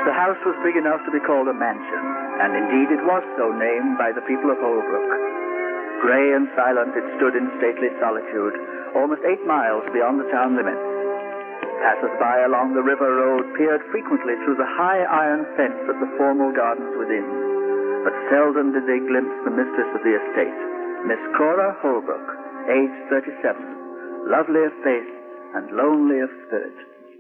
The house was big enough to be called a mansion, and indeed it was so named by the people of Holbrook. Grey and silent, it stood in stately solitude, almost 8 miles beyond the town limits. Passers-by along the river road peered frequently through the high iron fence at the formal gardens within, but seldom did they glimpse the mistress of the estate, Miss Cora Holbrook, aged 37, lovely of face and lonely of spirit.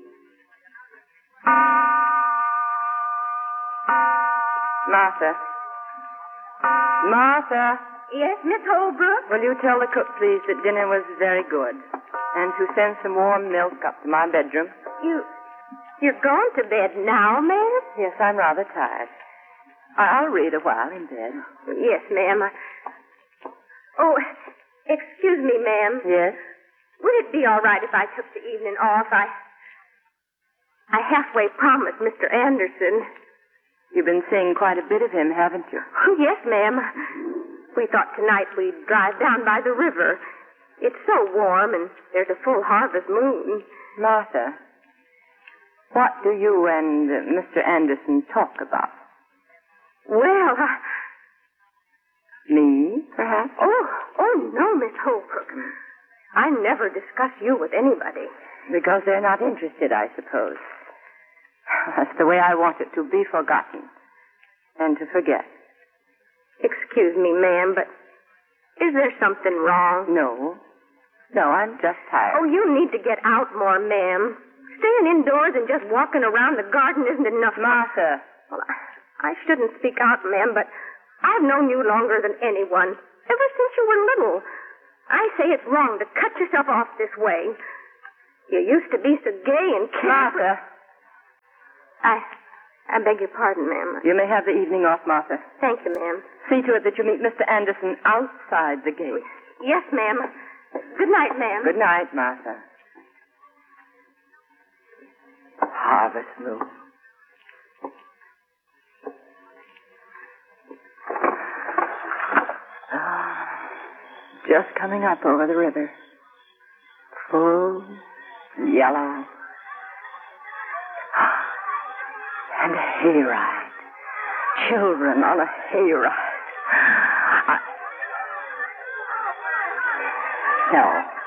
Martha. Martha. Yes, Miss Holbrook? Will you tell the cook, please, that dinner was very good, and to send some warm milk up to my bedroom? You're going to bed now, ma'am? Yes, I'm rather tired. I'll read a while in bed. Yes, ma'am. Oh, excuse me, ma'am. Yes? Would it be all right if I took the evening off? I halfway promised Mr. Anderson. You've been seeing quite a bit of him, haven't you? Oh, yes, ma'am. We thought tonight we'd drive down by the river. It's so warm, and there's a full harvest moon. Martha, what do you and Mr. Anderson talk about? Well, Me, perhaps? Oh, no, Miss Holbrook. I never discuss you with anybody. Because they're not interested, I suppose. That's the way I want it to be forgotten and to forget. Excuse me, ma'am, but is there something wrong? No, I'm just tired. Oh, you need to get out more, ma'am. Staying indoors and just walking around the garden isn't enough. Martha. Well, I shouldn't speak out, ma'am, but I've known you longer than anyone, ever since you were little. I say it's wrong to cut yourself off this way. You used to be so gay and Martha. I beg your pardon, ma'am. You may have the evening off, Martha. Thank you, ma'am. See to it that you meet Mr. Anderson outside the gate. Yes, ma'am. Good night, ma'am. Good night, Martha. Harvest moon. Just coming up over the river. Full, yellow. And a hayride. Children on a hayride. No.